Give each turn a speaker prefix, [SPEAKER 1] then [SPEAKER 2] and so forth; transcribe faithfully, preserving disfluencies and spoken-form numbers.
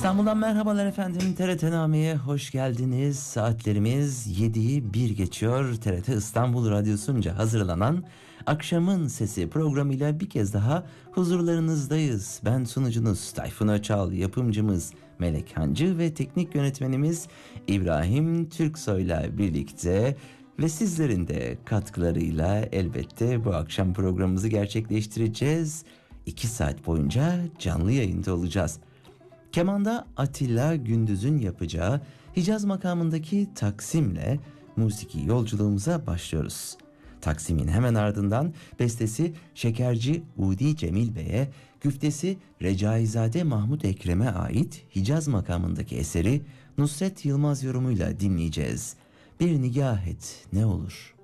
[SPEAKER 1] İstanbul'dan merhabalar efendim. T R T Name'ye hoş geldiniz. Saatlerimiz yediyi bir geçiyor. T R T İstanbul Radyosu'nca hazırlanan Akşamın Sesi programıyla bir kez daha huzurlarınızdayız. Ben sunucunuz Tayfun Öçal, yapımcımız Melek Hancı ve teknik yönetmenimiz İbrahim Türksoy'la birlikte ve sizlerin de katkılarıyla elbette bu akşam programımızı gerçekleştireceğiz. İki saat boyunca canlı yayında olacağız. Kemanda Atilla Gündüz'ün yapacağı Hicaz makamındaki Taksim'le musiki yolculuğumuza başlıyoruz. Taksim'in hemen ardından bestesi Şekerci Udi Cemil Bey'e, güftesi Recaizade Mahmut Ekrem'e ait Hicaz makamındaki eseri Nusret Yılmaz yorumuyla dinleyeceğiz. Bir nigah et ne olur.